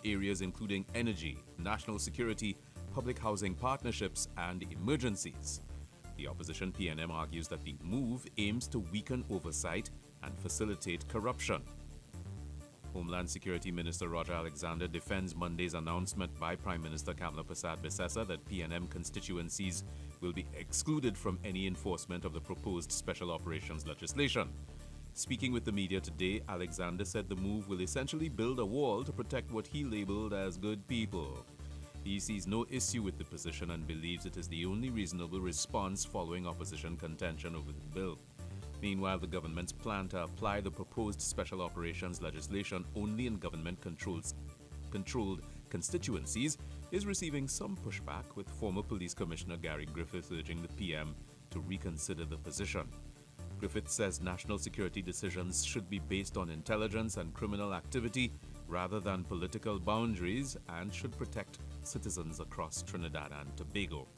areas including energy, national security, public housing partnerships, and emergencies. The opposition PNM argues that the move aims to weaken oversight and facilitate corruption. Homeland Security Minister Roger Alexander defends Monday's announcement by Prime Minister Kamla Persad-Bissessar that PNM constituencies will be excluded from any enforcement of the proposed special operations legislation. Speaking with the media today, Alexander said the move will essentially build a wall to protect what he labeled as good people. He sees no issue with the position and believes it is the only reasonable response following opposition contention over the bill. Meanwhile, the government's plan to apply the proposed special operations legislation only in government-controlled constituencies is receiving some pushback, with former Police Commissioner Gary Griffith urging the PM to reconsider the position. Griffith says national security decisions should be based on intelligence and criminal activity rather than political boundaries and should protect citizens across Trinidad and Tobago.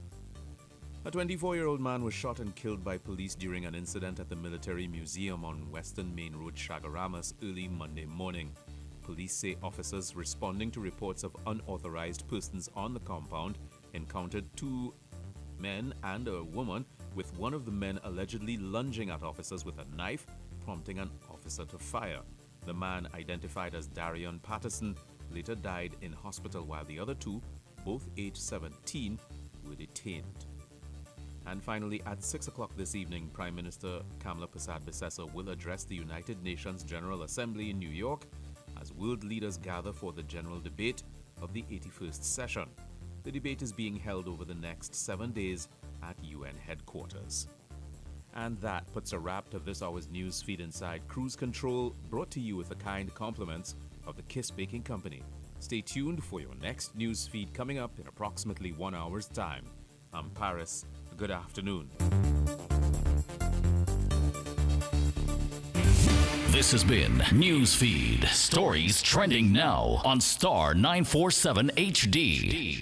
A 24-year-old man was shot and killed by police during an incident at the Military Museum on Western Main Road, Chaguaramas, early Monday morning. Police say officers responding to reports of unauthorized persons on the compound encountered two men and a woman, with one of the men allegedly lunging at officers with a knife, prompting an officer to fire. The man, identified as Darion Patterson, later died in hospital, while the other two, both aged 17, were detained. And finally, at 6 o'clock this evening, Prime Minister Kamla Persad-Bissessar will address the United Nations General Assembly in New York as world leaders gather for the general debate of the 81st session. The debate is being held over the next 7 days at UN headquarters. And that puts a wrap to this hour's news feed inside Cruise Control, brought to you with the kind compliments of the Kiss Baking Company. Stay tuned for your next news feed coming up in approximately 1 hour's time. I'm Paris. Good afternoon. This has been Newsfeed. Stories trending now on Star 947 HD.